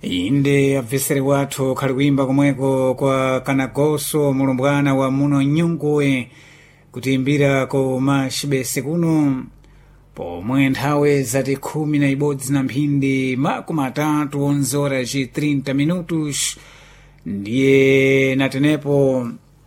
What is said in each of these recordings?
inde abvesere wathu khali kuimba komweko kwa Kanagoso mulumbwana wa muno nyunguwe kutiimbira ko machibese kuno pomwe nthawe zati 11 na mphindi makumi atatu 11 horas e 30 minutos ndiye natenepo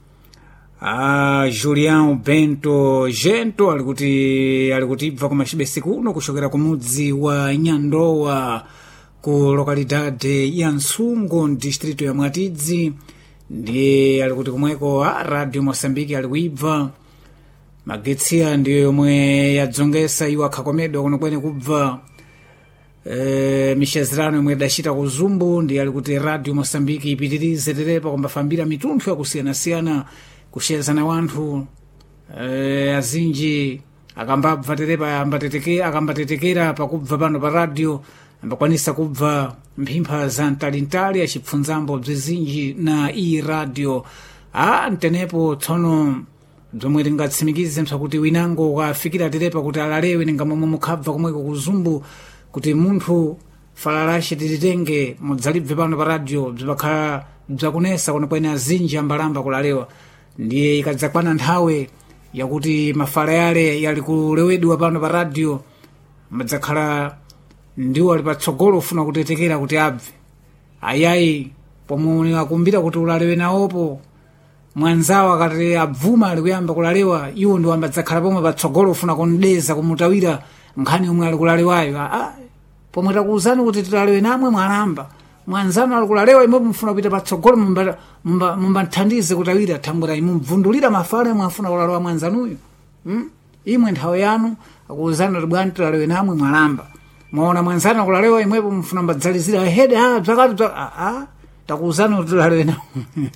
Julião Bento Gento alikutibva ku machibese kuno kuchokera ku mudzi wa Nyandowa ku lokalidade ya Nsungo distrito ya Mwatidzi ndiye alikuti kumweko Radio Mosambiki alikuibva magetsia ndiyo yomwe yadzongesa iwo akhakomedwa kuno kwene kubva mishazirano yomwe idachita ku Zumbu ndiye alikuti Radio Mosambiki ipitirize terepa kumbafambira mitunthu yakusiyana-siyana kushezana wanthu azinji akambabva terepa akambatetekera pakubva pano pa radio ambakwanisa kubva mphimpha za mtalintali acipfunzambo bzizinji na iyi radio ntenepo tsono bzomwe tingatsimikize msakuti winango ukafikira terepa kuti alalewe ningamomwe mukhabva komweko ku Zumbu kuti munthu falalace tititenge mudzalibve pano pa radio bzipakhala bzakunesa kuno kwene azinji ambalamba kulalewa ndiye ikadzakwana nthawe yakuti mafala yale yali kulewedwa pano pa radio madzakhala ndiwo ali patsogolo ufuna kutetekera kuti abve ayayi pomwe akumbira kuti ulalewe nawopo mwanzawo akati abvuma ali kuyamba kulalewa iwo ndiwo ambadzakhala pomwe patsogolo ufuna kundeza kumutawira nkhani yomwe ali kulalewayo pomwe takuwuzani kuti tilalewe namwe mwalamba mwanzano ali kulalewa imwe mufuna kupita patsogolo mumbathandize kutawira thangwera mumvundulira mafala mwafuna kulalewa mwanzanuyo imwe nthawe yanu akuwuzani kuti bwana tilalewe namwe mwalamba mwaona mwanzano kulalewa imwepo mfuna mbadzalizira hede bzakati takuwuzani kuti tilalewe namwe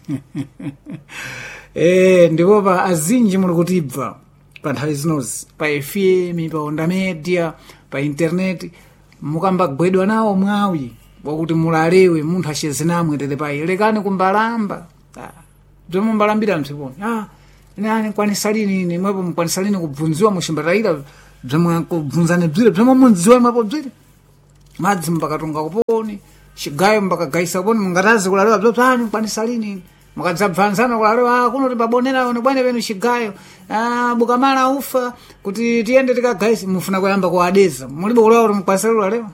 ndipo pa azinji muli kutibva pa nthawi zinozi pa FM pa onda media pa internet mukambagwedwa nawo mwawi wakuti mulalewe munthu acheze namwe terepayi lekani kumbalamba bzomwe mbalambira msiponi nani kwanisa lini imwepo mkwanisa lini kubvunziwa mushimbatayira bzomwe kubvunzane bzire bzomwe munziwa imwepo bzire madzi mbakatunga kuponi chigayo mbakagaisa kuponi mungatazi kulalewa bzopani kwanisa lini mukadzabvanzana kulalewa kuno tibabonera ono bwana penu chigayo bukamala ufa kuti tiyende tikagaisa mufuna kuyamba kuadeza mulibe kulewa kuti mkwanisa kulalewa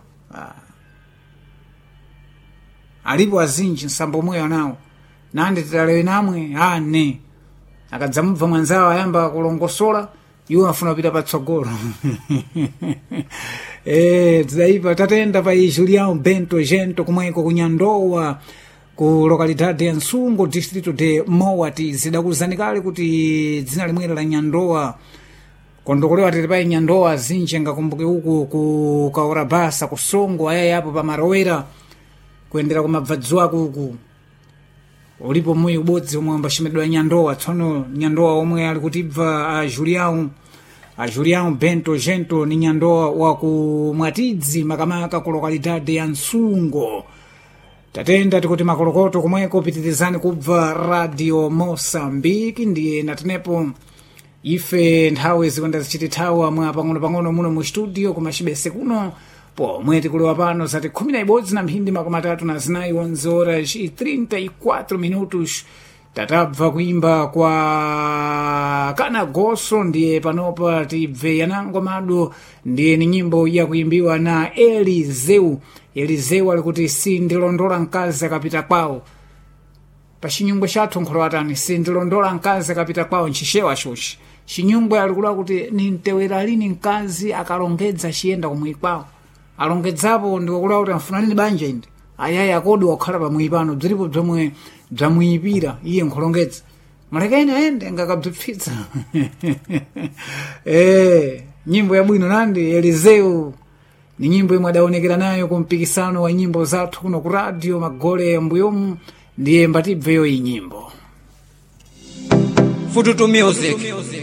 alipo azinji nsambo mweyo nawo nandi tilalewe namwe ne akadzamubva mwanzawo ayamba kulongosola iwo afuna kupita patsogolo tidaipa tatenda pa Julião Bento Gento kumweko kunyandowa ku lokalidade ya Nsungo distrito de Mowati zidakuzanikale kuti dzina limwera la Nyandowa kondokolewa terepayi Nyandowa zinji ngakumbuke uku ku Kaurabasa ku Songo ayayi apo pa Marowera kuyendera kumabvadziwako uku ulipo moyo ubodzi omwe ambashimedwa Nyandowa tsono Nyandowa omwe ali kutibva Julião Bento Gento ni Nyandowa wa ku Mwatidzi makamaka ku lokalidade ya Nsungo tatenda tikuti makolokoto kumweko pitirizani kubva Radio Mosambiki ndiye natenepo ife nthawe zikwenda zichitithawa mwa pang'ono muno mu studio kumachibese kuno pomwe tikulewa pano zati 11 na mphindi makumi atatu na zinayi 11 horas e 34 minutos tatabva kuimba kwa Kanagoso ndiye panopa tibve yanango mado ndiye ni nyimbo yakuimbiwa na Eliseu alikuti sindilondola mkazi akapita kwawo pa chinyungwe chathu nkholo atani sindilondola mkazi akapita kwawo nchixewa xoxi chinyungwe alikula kuti nintewera lini mkazi akalongedza chiyenda kumwi kwawo alongedzapo ndiwakula kuti amfuna nini banja indi ayayi akodi wakhala pamwi pano bzilipo bzomwe bzamuyipira iye nkhulongedza malekeni ayende ngakabzipfitsa nyimbo yabwino nandi Eliseu ni nyimbo imwe adaonekera nayo kumpikisano wa nyimbo zathu kuno ku radio magole mbuyomu ndiye mbatibveyo iyi nyimbo Fututu Music